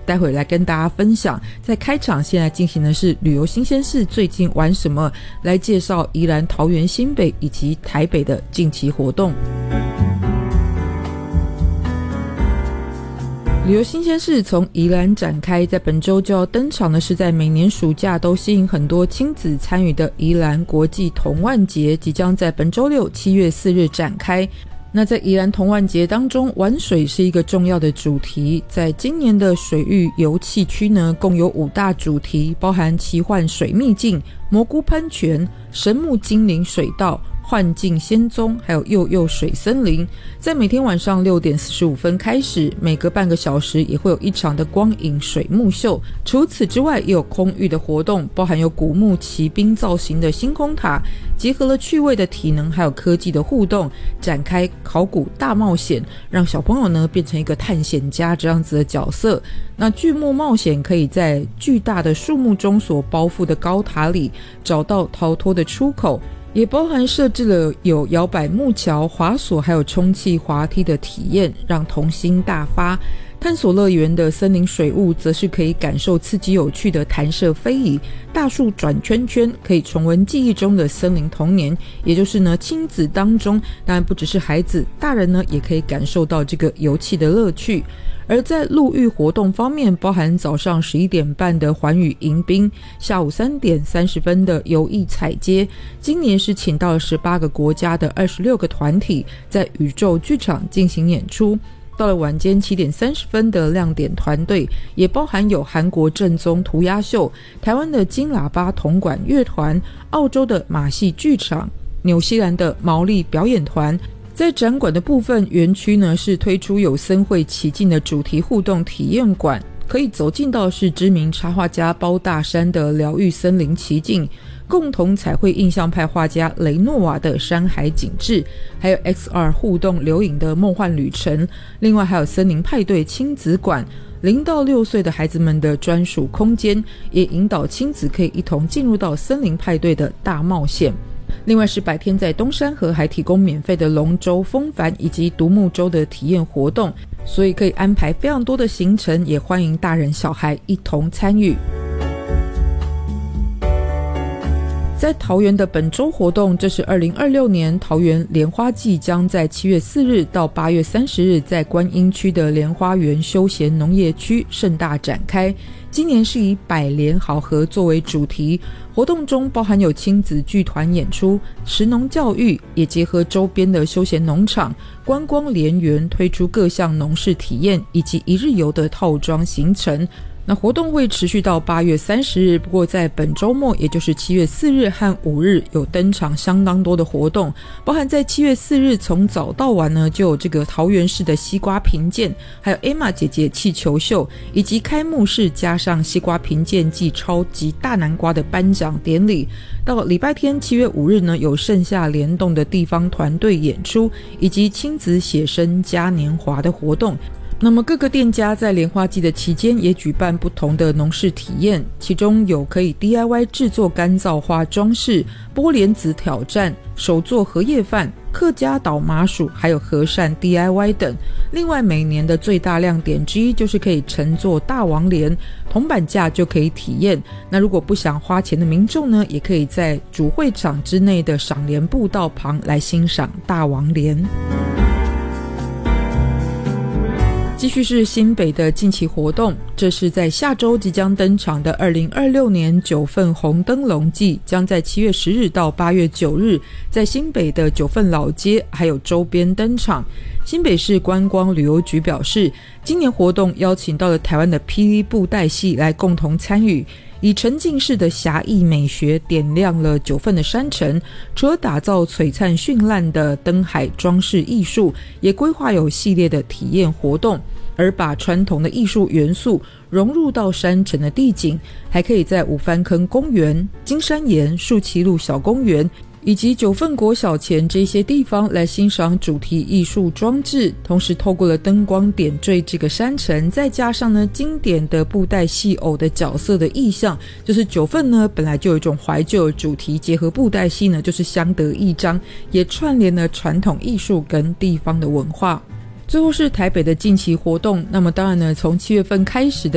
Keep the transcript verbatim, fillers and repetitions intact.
待会来跟大家分享。在开场现在进行的是旅游新鲜事最近玩什么，来介绍宜兰、桃园、新北以及台北的近期活动。旅游新鲜事从宜兰展开，在本周就要登场的是在每年暑假都吸引很多亲子参与的宜兰国际童玩节，即将在本周六七月四日展开。那在宜兰童玩节当中，玩水是一个重要的主题。在今年的水域游憩区呢，共有五大主题，包含奇幻水秘境、蘑菇喷泉、神木精灵水道、幻境仙踪，还有幼幼水森林。在每天晚上六点四十五分开始，每隔半个小时也会有一场的光影水幕秀。除此之外，也有空域的活动，包含有古墓骑兵造型的星空塔，结合了趣味的体能还有科技的互动，展开考古大冒险，让小朋友呢变成一个探险家这样子的角色。那巨木冒险可以在巨大的树木中所包覆的高塔里找到逃脱的出口，也包含设置了有摇摆木桥、滑索还有充气滑梯的体验，让童心大发。探索乐园的森林水雾则是可以感受刺激有趣的弹射飞椅，大树转圈圈可以重温记忆中的森林童年，也就是呢亲子当中，当然不只是孩子，大人呢也可以感受到这个游憩的乐趣。而在陆域活动方面，包含早上十一点半的环宇迎宾，下午三点三十分的游艺踩街。今年是请到了十八个国家的二十六个团体，在宇宙剧场进行演出。到了晚间七点三十分的亮点团队，也包含有韩国正宗涂鸦秀、台湾的金喇叭铜管乐团、澳洲的马戏剧场、纽西兰的毛利表演团。在展馆的部分，园区呢是推出有森会奇境的主题互动体验馆，可以走进到是知名插画家包大山的疗愈森林奇境，共同彩绘印象派画家雷诺瓦的山海景致，还有 X R 互动留影的梦幻旅程。另外还有森林派对亲子馆，零到六岁的孩子们的专属空间，也引导亲子可以一同进入到森林派对的大冒险。另外是白天在东山河还提供免费的龙舟、风帆以及独木舟的体验活动，所以可以安排非常多的行程，也欢迎大人小孩一同参与。在桃园的本周活动，这是二零二六年桃园莲花季，将在七月四日到八月三十日在观音区的莲花园休闲农业区盛大展开。今年是以百莲好合作为主题，活动中包含有亲子剧团演出、食农教育，也结合周边的休闲农场、观光莲园，推出各项农事体验以及一日游的套装行程。那活动会持续到八月三十日，不过在本周末，也就是七月四日和五日有登场相当多的活动，包含在七月四日从早到晚呢，就有这个桃园市的西瓜评鉴，还有 Emma 姐姐气球秀，以及开幕式加上西瓜评鉴暨超级大南瓜的颁奖典礼。到礼拜天七月五日呢，有盛夏联动的地方团队演出，以及亲子写生嘉年华的活动。那么各个店家在莲花季的期间也举办不同的农事体验，其中有可以 D I Y 制作干燥花装饰、剥莲子挑战、手做荷叶饭、客家岛麻薯，还有和善 D I Y 等。另外每年的最大亮点之一就是可以乘坐大王莲，铜板价就可以体验。那如果不想花钱的民众呢，也可以在主会场之内的赏莲步道旁来欣赏大王莲。继续是新北的近期活动，这是在下周即将登场的二零二六年九份红灯笼季，将在七月十日到八月九日在新北的九份老街还有周边登场。新北市观光旅游局表示，今年活动邀请到了台湾的霹雳布袋戏来共同参与，以沉浸式的侠义美学点亮了九份的山城，除了打造璀璨绚烂的灯海装饰艺术，也规划有系列的体验活动，而把传统的艺术元素融入到山城的地景，还可以在五番坑公园、金山岩、树崎路小公园以及九份国小前这些地方来欣赏主题艺术装置，同时透过了灯光点缀这个山城，再加上呢经典的布袋戏偶的角色的意象，就是九份呢本来就有一种怀旧的主题，结合布袋戏呢就是相得益彰，也串联了传统艺术跟地方的文化。最后是台北的近期活动，那么当然呢从七月份开始的